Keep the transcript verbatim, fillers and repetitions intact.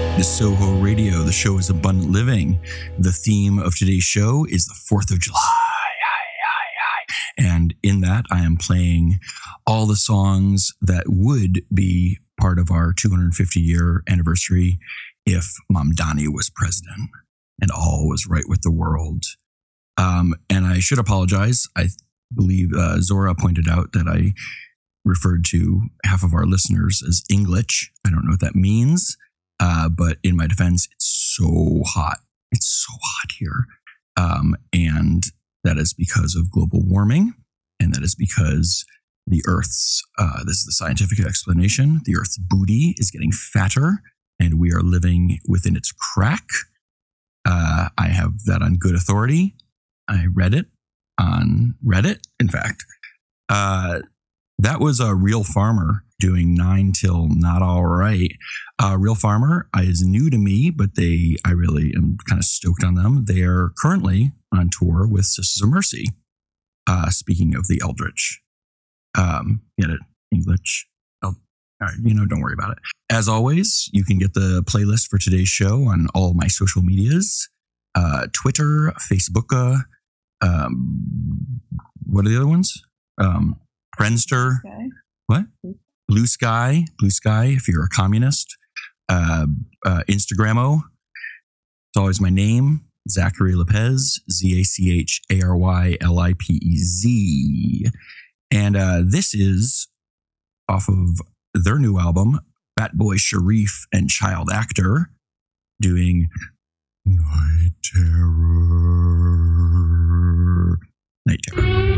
This is Soho Radio. The show is Abundant Living. The theme of today's show is the fourth of July. And in that, I am playing all the songs that would be part of our two hundred fifty year anniversary if Mamdani was president and all was right with the world. Um, and I should apologize. I believe uh, Zora pointed out that I referred to half of our listeners as English. I don't know what that means. Uh, but in my defense, it's so hot. It's so hot here. Um, and that is because of global warming. And that is because the Earth's, uh, this is the scientific explanation, the Earth's booty is getting fatter and we are living within its crack. Uh, I have that on good authority. I read it on Reddit, in fact. Uh, that was a Real Farmer doing Nine Till Not All Right. Uh, Real Farmer is new to me, but they, I really am kind of stoked on them. They are currently on tour with Sisters of Mercy. Uh, speaking of the Eldritch, um, get it, English. Oh, all right, you know, don't worry about it. As always, you can get the playlist for today's show on all my social medias, uh, Twitter, Facebook, uh, um, what are the other ones? Um, Friendster, Okay. what? Blue Sky, Blue Sky, if you're a communist. Uh, uh, Instagramo, it's always my name, Zachary Lopez, Z A C H A R Y L I P E Z. And uh, this is off of their new album, Fatboy Sharif and Child Actor, doing Night Terror. Night Terror.